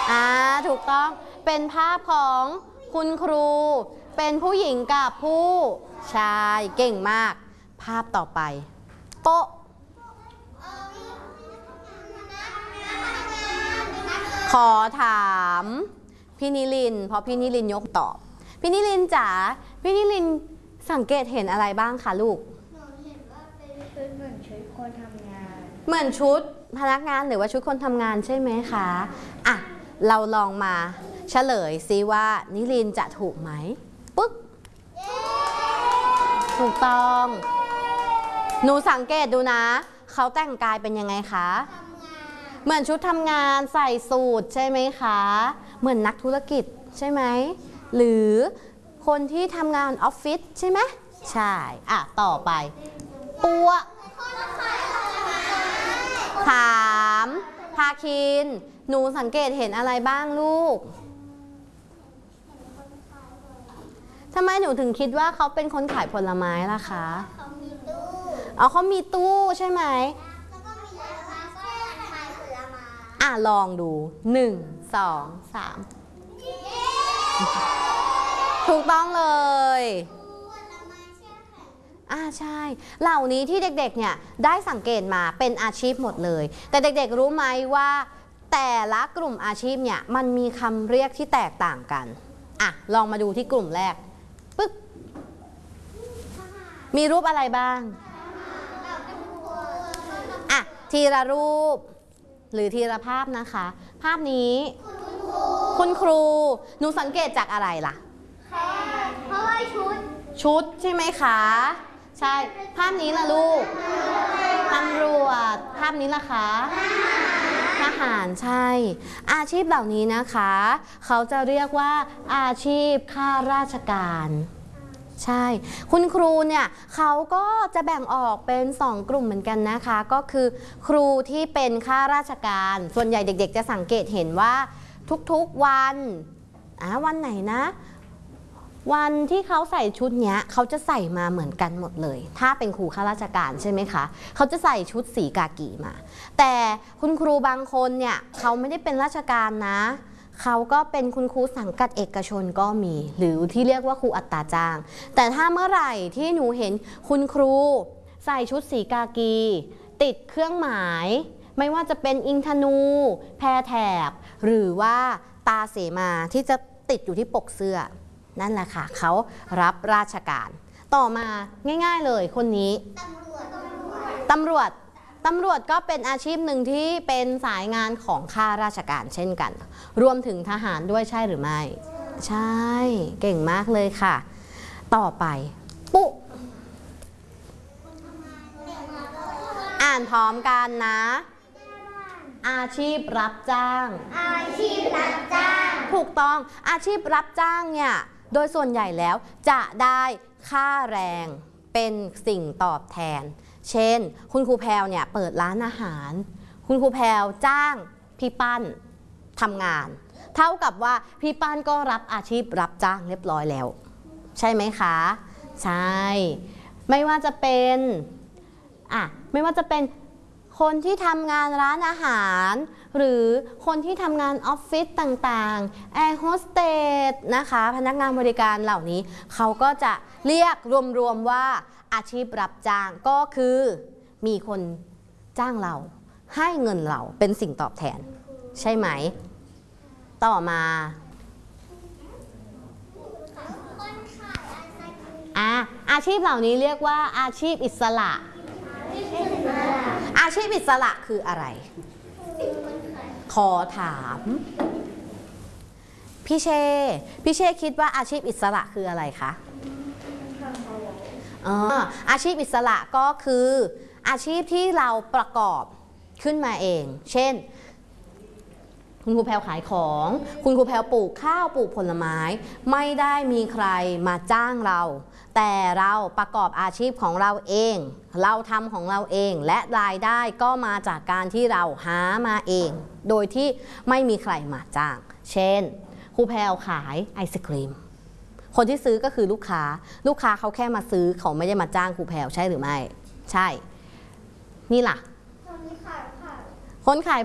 ถูกต้องเป็นภาพของคุณครูเป็นผู้หญิงกับผู้ชายเก่งมากภาพต่อไปโต๊ะขอถามพี่นิลินเพราะพี่นิลินยกตอบพี่นิลินจ๋าพี่นิลินสังเกตเห็นอะไรบ้างคะลูกหนูเห็นว่าเป็นชุดเหมือนชุดคนทำงานเหมือนชุดพนักงานหรือว่าชุดคนทำงานใช่ไหมคะอ่ะเราลองมาเฉลยซิว่านิลินจะถูกไหมปึ๊กถูกต้องหนูสังเกตดูนะเขาแต่งกายเป็นยังไงคะเหมือนชุดทำงานใส่สูทใช่ไหมคะเหมือนนักธุรกิจใช่ไหมหรือคนที่ทำงานออฟฟิศใช่ไหมใช่อ่ะต่อไปปัวถามพาคินหนูสังเกตเห็นอะไรบ้างลูกทำไมหนูถึงคิดว่าเขาเป็นคนขายผลไม้ล่ะคะเขามีตู้เขามีตู้ใช่ไหมแล้วก็มีร้านขายผลไม้ลองดู1 2 3ถูกต้องเลยใช่เหล่านี้ที่เด็กๆเนี่ยได้สังเกตมาเป็นอาชีพหมดเลยแต่เด็กๆรู้ไหมว่าแต่ละกลุ่มอาชีพเนี่ยมันมีคำเรียกที่แตกต่างกันลองมาดูที่กลุ่มแรกปึ๊กมีรูปอะไรบ้างทีละรูปหรือทีละภาพนะคะภาพนี้คุณครูหนูสังเกตจากอะไรล่ะเพราะว่าชุดใช่ไหมคะใช่ภาพนี้ล่ะลูกตำรวจภาพนี้ล่ะคะทหารใช่อาชีพเหล่านี้นะคะเขาจะเรียกว่าอาชีพข้าราชการใช่คุณครูเนี่ยเขาก็จะแบ่งออกเป็น2 กลุ่มเหมือนกันนะคะก็คือครูที่เป็นข้าราชการส่วนใหญ่เด็กๆจะสังเกตเห็นว่าทุกๆวันวันไหนนะวันที่เขาใส่ชุดเนี้ยเขาจะใส่มาเหมือนกันหมดเลยถ้าเป็นครูข้าราชการใช่ไหมคะเขาจะใส่ชุดสีกากีมาแต่คุณครูบางคนเนี่ยเขาไม่ได้เป็นราชการนะเขาก็เป็นคุณครูสังกัดเอกชนก็มีหรือที่เรียกว่าครูอัตราจ้างแต่ถ้าเมื่อไหร่ที่หนูเห็นคุณครูใส่ชุดสีกากีติดเครื่องหมายไม่ว่าจะเป็นอิงธนูแพรแถบหรือว่าตาเสมาที่จะติดอยู่ที่ปกเสื้อนั่นแหละค่ะเขารับราชการต่อมาง่ายๆเลยคนนี้ตำรวจก็เป็นอาชีพหนึ่งที่เป็นสายงานของข้าราชการเช่นกันรวมถึงทหารด้วยใช่หรือไม่ใช่เก่งมากเลยค่ะต่อไปปุ๊อ่านพร้อมกันนะอาชีพรับจ้างถูกต้องอาชีพรับจ้างเนี่ยโดยส่วนใหญ่แล้วจะได้ค่าแรงเป็นสิ่งตอบแทนเช่นคุณครูแพรวเนี่ยเปิดร้านอาหารคุณครูแพรวจ้างพี่ปั้นทำงานเท่ากับว่าพี่ปั้นก็รับอาชีพรับจ้างเรียบร้อยแล้วใช่ไหมคะใช่ไม่ว่าจะเป็นคนที่ทำงานร้านอาหารหรือคนที่ทำงานออฟฟิศต่างๆแอร์โฮสเตสนะคะพนักงานบริการเหล่านี้เขาก็จะเรียกรวมๆว่าอาชีพรับจ้างก็คือมีคนจ้างเราให้เงินเราเป็นสิ่งตอบแทนใช่ไหมต่อมาอาชีพเหล่านี้เรียกว่าอาชีพอิสระอาชีพอิสระคืออะไรขอถามพี่เช่คิดว่าอาชีพอิสระคืออะไรคะอาชีพอิสระก็คืออาชีพที่เราประกอบขึ้นมาเองเช่นคุณครูแพรวขายของคุณครูแพรวปลูกข้าวปลูกผลไม้ไม่ได้มีใครมาจ้างเราแต่เราประกอบอาชีพของเราเองเราทำของเราเองและรายได้ก็มาจากการที่เราหามาเองโดยที่ไม่มีใครมาจ้างเช่นครูแพรวขายไอศกรีมคนที่ซื้อก็คือลูกค้าเขาแค่มาซื้อเขาไม่ได้มาจ้างครูแพรวใช่หรือไม่ใช่นี่ล่ะคนขาย